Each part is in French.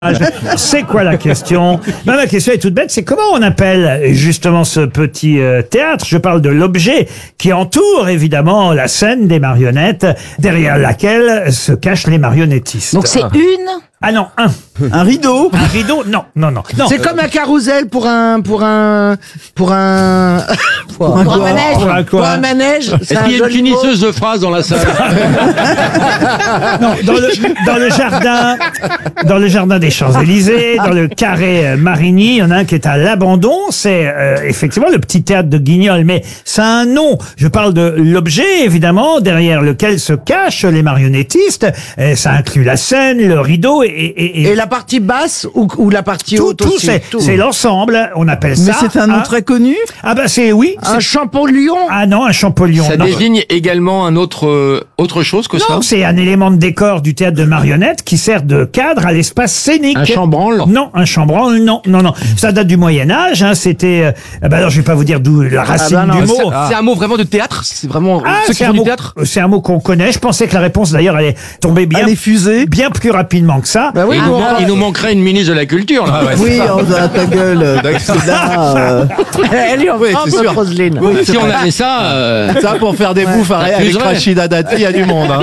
C'est quoi la question? Ben, la question est toute bête, c'est comment on appelle justement ce petit théâtre? Je parle de l'objet qui entoure évidemment la scène des marionnettes, derrière laquelle se cachent les marionnettistes. Donc c'est une. Ah non, Un rideau. un rideau? Non. C'est comme un carrousel pour un un manège. Pour un Pour quoi? un manège. C'est Est-ce un qu'il y a une joli finisseuse de phrases dans la salle? Non, dans le jardin des Champs-Élysées, dans le carré Marigny, il y en a un qui est à l'abandon. C'est effectivement le petit théâtre de Guignol, mais ça a un nom. Je parle de l'objet, évidemment, derrière lequel se cachent les marionnettistes. Ça inclut la scène, le rideau Et la partie basse ou la partie tout, haute aussi c'est l'ensemble. On appelle ça. Mais c'est un nom très connu. Ah bah c'est oui. Un Champollion. Ah non, un Champollion. Ça non. désigne également un autre chose que ça? Non, c'est un élément de décor du théâtre de marionnettes qui sert de cadre à l'espace scénique. Un chambranle? Non, un chambranle, non. Ça date du Moyen-Âge, hein, c'était... alors je vais pas vous dire d'où la racine du mot. C'est un mot vraiment de théâtre? C'est vraiment ceux qui c'est font un du mot, théâtre? c'est un mot qu'on connaît. Je pensais que la réponse, d'ailleurs, allait tomber bien, Les fusées. bien plus rapidement que ça. Bah oui, Il nous manquerait une ministre de la culture, là. Oui, on a ta gueule. Elle est en France, Roselyne. Si on avait ça, Ça, pour faire des bouffes avec fuserait. Rachida Dati, il y a du monde.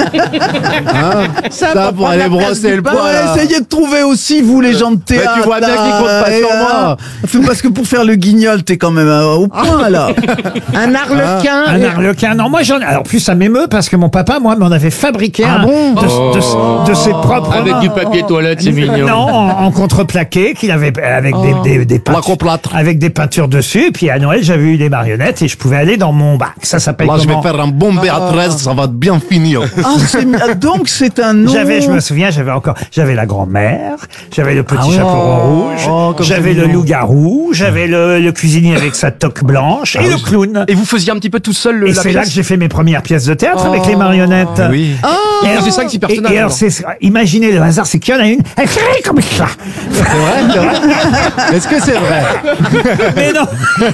Ça, pour aller brosser le Bon, poil. essayez de trouver aussi, vous, les gens de théâtre. tu vois bien qu'ils comptent pas et, sur moi. Parce que pour faire le guignol, t'es quand même au point, là. Un arlequin. Un arlequin. Non, moi j'en ai. Alors plus ça m'émeut parce que mon papa, moi, m'en avait fabriqué un de ses propres avec mains. du papier toilette, c'est mignon. Non, en contreplaqué qu'il avait avec des Placoplâtre. avec des peintures dessus. Et puis à Noël, j'avais eu des marionnettes et je pouvais aller dans mon bac. Ça s'appelle Là, je vais comment? faire un bon Béatrice, ça va bien finir. Donc, c'est un nom. Je me souviens, j'avais la grand-mère, j'avais le petit chaperon rouge, comme j'avais c'est le mignon. loup-garou, j'avais le cuisinier avec sa toque blanche et le clown. Et vous faisiez un petit peu tout seul Et la c'est là que pièce? j'ai fait mes premières pièces de théâtre avec les marionnettes. Oui. Et alors, c'est 5-6 personnages, Et alors, alors. imaginez le hasard, c'est qu'il y en a une, elle crie comme ça. C'est vrai? Est-ce que c'est vrai? Mais non,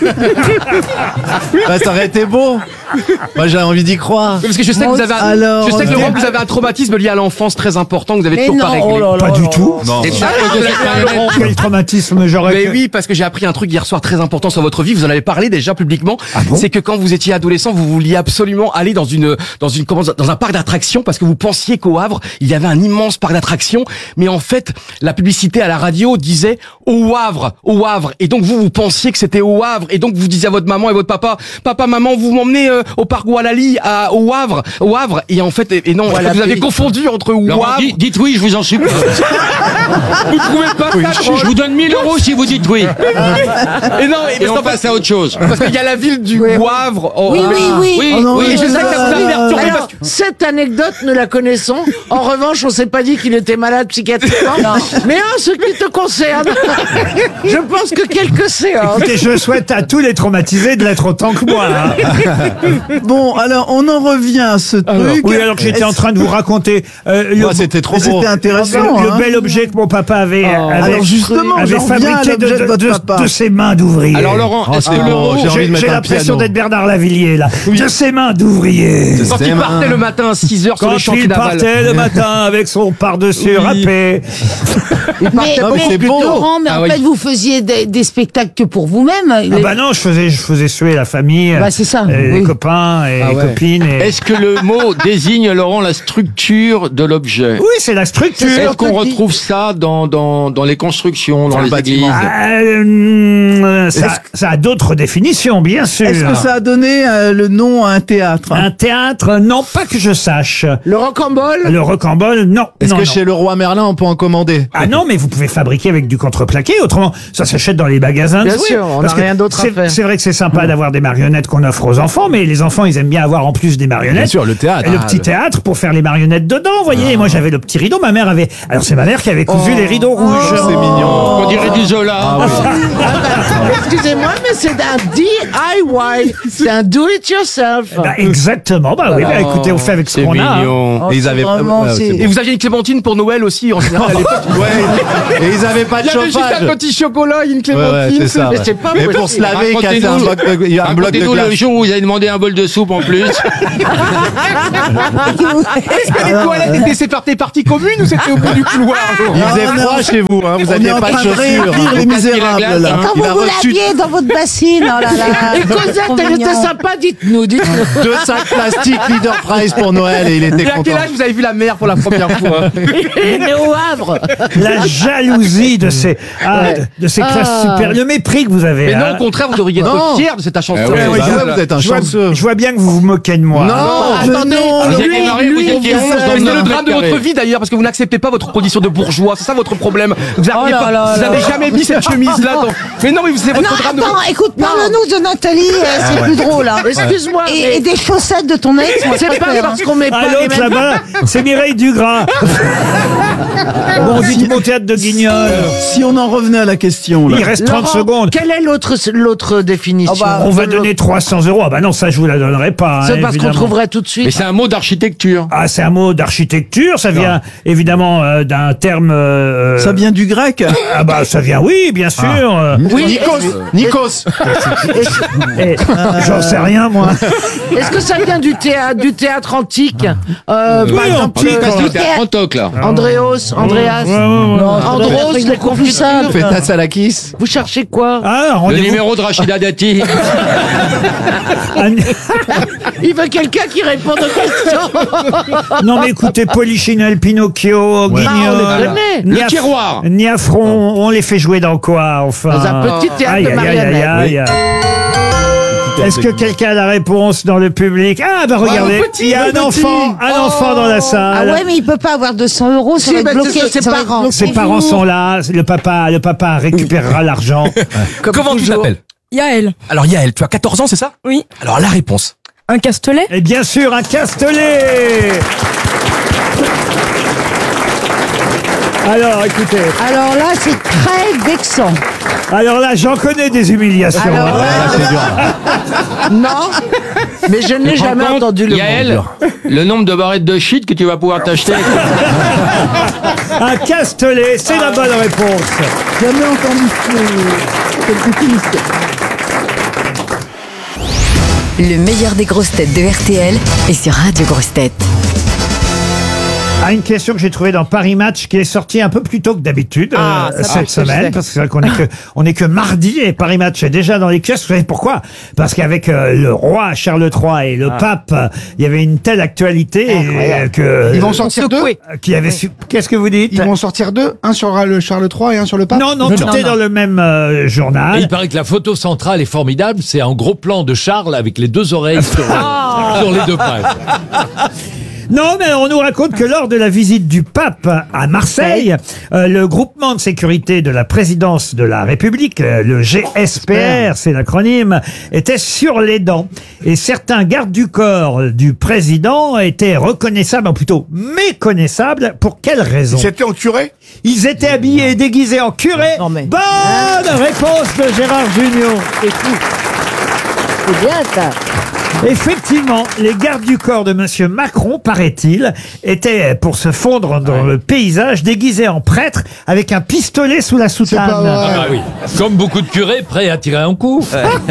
Bah, ça aurait été beau. Moi, j'ai envie d'y croire. Oui, parce que je sais que vous avez Alors, je sais que Laurent, vous avez un traumatisme lié à l'enfance très important que vous avez toujours pas réglé. pas du tout. Non. C'est à cause de cette marionnette. Quel traumatisme j'aurais Mais que- oui, parce que j'ai appris un truc hier soir très important sur votre vie. Vous en avez parlé déjà publiquement. bon C'est que quand vous étiez adolescent, vous vouliez absolument aller dans un parc d'attractions parce que vous pensiez qu'au Havre il y avait un immense parc d'attractions. Mais en fait, la publicité à la radio disait au Havre. Et donc vous pensiez que c'était au Havre. Et donc vous disiez à votre maman et votre papa, maman, vous m'emmenez au parc Walali au Havre. Et en fait, et non, en fait, vous avez confondu entre Laurent, Wavre. dites oui, je vous en supplie. Vous trouvez pas ça drôle? Je vous donne 1000 € si vous dites oui. Et non, Et on passe à autre chose. parce qu'il y a la ville du Wavre. Oui. Oui, Oh non, oui. Et je sais que ça vous a perturbé Alors, parce que... cette anecdote, nous la connaissons. En revanche, on s'est pas dit qu'il était malade psychiatriquement. Mais en ce qui te concerne, je pense que quelques séances. Écoutez, je souhaite à tous les traumatisés de l'être autant que moi. Hein. Bon, alors, on en revient à ce truc. Oui, alors que j'étais en train de vous raconter Moi, c'était trop Mais beau. c'était intéressant. le hein. bel objet que mon papa avait Alors, justement, avait j'en reviens à fabriqué l'objet de votre papa. de ses mains d'ouvrier. Alors Laurent, est-ce que c'est l'euro... beau. J'ai envie de J'ai mettre un l'impression piano. d'être Bernard Lavillier, là. De ses mains d'ouvrier. Quand il partait le matin à 6h sur Quand les chantiers il navals. partait le matin avec son par-dessus râpé. Mais c'est beau. Laurent, mais Ah en oui. fait, vous faisiez des spectacles que pour vous-même. Ah bah non, je faisais suer la famille, Bah, c'est ça, les oui. copains et les copines. Et... Est-ce que le mot désigne, Laurent, la structure de l'objet? Oui, c'est la structure. Est-ce qu'on retrouve ça dans les constructions, dans les églises? Ça a d'autres définitions, bien sûr. Est-ce que ça a donné le nom à un théâtre? Un théâtre, non, pas que je sache. Le rocambole. Le rocambole, non. Est-ce non, que non. chez le roi Merlin, on peut en commander? Ah non, mais vous pouvez fabriquer avec du contreplaqué. Autrement, ça s'achète dans les magasins. de Bien jouets. sûr, on Parce n'a que rien d'autre à c'est- faire. C'est vrai que c'est sympa d'avoir des marionnettes qu'on offre aux enfants, mais les enfants, ils aiment bien avoir en plus des marionnettes. Bien sûr, le théâtre. Et le petit théâtre pour faire les marionnettes dedans, vous voyez. Et moi, j'avais le petit rideau. Ma mère avait. Alors, c'est ma mère qui avait cousu les rideaux rouges. C'est mignon. On dirait du Zola. Excusez-moi, mais c'est un DIY. C'est un do it yourself. Exactement. Bah oui, bah, écoutez, on fait avec ce C'est qu'on a. hein. mignon. Oh, Et ils c'est avaient. vraiment, c'est c'est- beau. Et vous aviez une clémentine pour Noël Noël aussi, en général, à l'époque. Ouais. Et ils avaient pas Il de y avait juste chauffage. un petit chocolat, une Ouais, clémentine. c'est ça. Mais ouais. c'est pas Mais possible. pour se laver, Racontez-nous- casser un bloc de Racontez-nous le glace. jour où vous avez demandé un bol de soupe en plus. Est-ce que les toilettes étaient séparées parties communes ou c'était au bout du couloir? Il faisait froid chez vous, hein. Vous On est aviez en pas de train de chaussures. réécrire les misérables, glace, là. hein. Quand Il vous a vous reçu laviez dans votre bassine, oh là là. Et Cosette, Trop elle était mignon. sympa, dites-nous. 2 sacs plastiques Leader Price pour Noël et il était Et à content. quel âge vous avez vu la mer pour la première fois? Mais au Havre. La jalousie de ces classes supérieures, le mépris que vous avez. Mais non, hein. au contraire, vous devriez être Non. fier de cette chanson. Ah ouais, Bah je- ouais, vous êtes un Je vois, chanceux. je vois bien que vous vous moquez de moi. Non, Attendez, Vous lui, étiez marié, vous étiez 11 dans c'est le un drame de mètre votre carré. vie d'ailleurs, parce que vous n'acceptez pas votre condition de bourgeois. C'est ça votre problème. Vous n'avez jamais mis cette chemise-là. Mais non, mais c'est Non, votre drame de. attends, écoute, parle-nous de Nathalie, c'est plus drôle. Hein. Excuse-moi, Et des chaussettes de ton ex, moi, c'est pas parce qu'on met À pas les l'autre mêmes... là-bas, c'est Mireille Dugras. Bon, dites mon théâtre de Guignol. Si on en revenait à la question, là. Il reste 30 Laurent, secondes. Quelle est l'autre définition? On va donner 300 €. Ah bah non, ça je vous la donnerai pas. C'est hein, parce qu'on évidemment. trouverait tout de Mais suite. c'est un mot d'architecture. Ah, c'est un mot d'architecture. Ça vient évidemment d'un terme. Ça vient du grec. Ah bah ça vient, oui, bien sûr. Oui, Nikos. Et, j'en sais rien moi. est-ce que ça vient du théâtre antique? Par exemple, antique, C'était un Antoc, là. Andréos, Andreas, Andros, les confitures. Feta Salakis. Vous cherchez quoi? Ah, Le rendez-vous. numéro de Rachida Dati. Il veut quelqu'un qui réponde aux questions. Non mais écoutez, Polichinelle, Pinocchio, Guignol, on les connaît. Le tiroir. Niafron, on les fait jouer dans quoi enfin? Dans un petit théâtre Aïe, de aïe, aïe, marionnettes. aïe, aïe. Est-ce que quelqu'un a la réponse dans le public? Ah bah regardez, il y a un enfant dans la Ah salle. ouais, mais il peut pas avoir 200 €, ça Si, va bah, être bloqué. c'est ça va parents. être Ses bloqué. parents sont là, le papa récupérera l'argent. Comment tu t'appelles? Yael. Alors Yael, tu as 14 ans, c'est ça? Oui. Alors la réponse. Un castelet. Et bien sûr, un castelet. Alors, écoutez, Alors là, c'est très vexant. alors là, j'en connais des humiliations. Alors, hein. Non, mais je n'ai jamais Par contre, entendu le Yael, mot. le nombre de barrettes de shit que tu vas pouvoir t'acheter. Un castelet, c'est la bonne réponse. Jamais entendu cette définition. Le meilleur des grosses têtes de RTL est sur Radio Grosses Têtes. Ah, une question que j'ai trouvée dans Paris Match qui est sortie un peu plus tôt que d'habitude cette semaine, parce que c'est vrai qu'on est que mardi et Paris Match est déjà dans les kiosques. Vous savez pourquoi? Parce qu'avec le roi Charles III et le pape, il y avait une telle actualité que Ils vont sortir deux. qui avait su. Qu'est-ce que vous dites? Ils vont sortir deux. Un sur le Charles III et un sur le pape. Non, non, tout est dans le même journal. Et il paraît que la photo centrale est formidable. C'est un gros plan de Charles avec les deux oreilles sur les deux pages. Non, mais on nous raconte que lors de la visite du pape à Marseille, le groupement de sécurité de la présidence de la République, le GSPR, c'est l'acronyme, était sur les dents. Et certains gardes du corps du président étaient reconnaissables, ou plutôt méconnaissables. Pour quelle raison? C'était en curé. Ils étaient habillés et déguisés en curé. Non, mais- Bonne réponse de Gérard Junior. C'est bien ça. Effectivement, les gardes du corps de Monsieur Macron, paraît-il, étaient, pour se fondre dans le paysage, déguisés en prêtre avec un pistolet sous la soutane. pas vrai. Ah bah oui. Comme beaucoup de curés prêts à tirer un coup.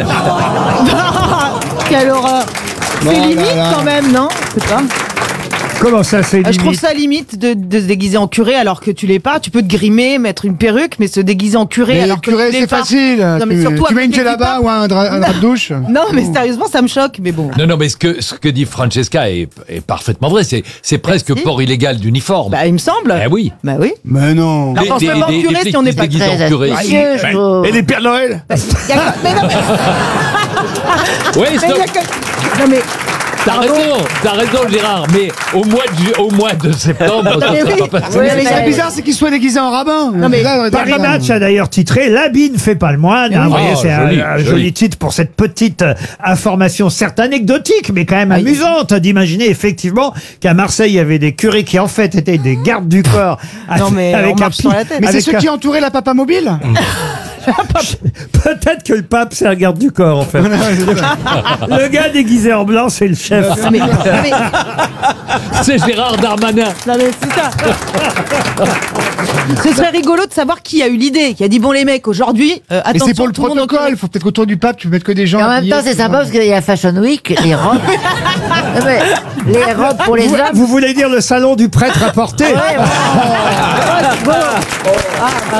Quelle horreur. C'est Non, limite là, là. quand même, non? C'est pas. Comment ça, c'est Je trouve limite? ça limite de se déguiser en curé alors que tu l'es pas. Tu peux te grimer, mettre une perruque, mais se déguiser en curé Mais alors que curé, tu l'es c'est pas. facile. Non, mais tu surtout tu mets une avec les djellaba kippas. ou un drap de douche. Non, mais sérieusement, ça me choque, mais bon. Non, non, mais ce que dit Francesca est parfaitement vrai. C'est presque Merci. port illégal d'uniforme. Bah, il me semble. Eh oui. Bah oui. Mais non. Alors, on se met en curé si on n'est pas déguisés très en curé. astucieux, je trouve. Et les Pères Noël. Mais non, Oui, mais stop. il y a que- non, mais T'as raison, Gérard. Mais au mois de septembre, ça mais ne oui. sera pas passé. Ouais, Mais mais ce qui est ça- bizarre, c'est qu'ils soient déguisés en rabbin. Non, mais Là, Paris bizarre. Match a d'ailleurs titré « L'habit ne fait pas le moine ». Vous voyez, Oh, c'est joli, un joli. joli titre pour cette petite information, certes anecdotique, mais quand même amusante d'imaginer effectivement qu'à Marseille, il y avait des curés qui en fait étaient des gardes du corps Non, mais on avec un marche sur la tête. Mais c'est avec ceux un- qui entouraient la papa mobile. Peut-être que le pape, c'est un garde du corps, en fait. Le gars déguisé en blanc, c'est le chef. Mais- C'est Gérard Darmanin. non, mais c'est ça. Ce serait rigolo de savoir qui a eu l'idée, qui a dit bon les mecs aujourd'hui, Et attention. c'est pour le tout monde en protocole. Faut peut-être qu'autour du pape, tu mettes que des gens. Et en même habillés. temps, c'est sympa parce qu'il y a Fashion Week, les robes. Non, mais les robes pour les Vous, hommes. vous voulez dire le salon du prêtre à porter Ouais, ouais.